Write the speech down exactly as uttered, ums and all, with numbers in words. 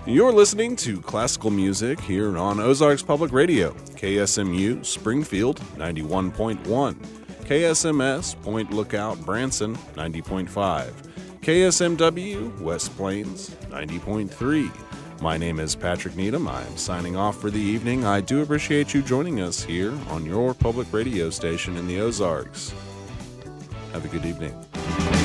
You're listening to classical music here on Ozarks Public Radio, K S M U Springfield ninety-one point one, K S M S Point Lookout Branson ninety point five, K S M W West Plains ninety point three. My name is Patrick Needham. I'm signing off for the evening. I do appreciate you joining us here on your public radio station in the Ozarks. Have a good evening.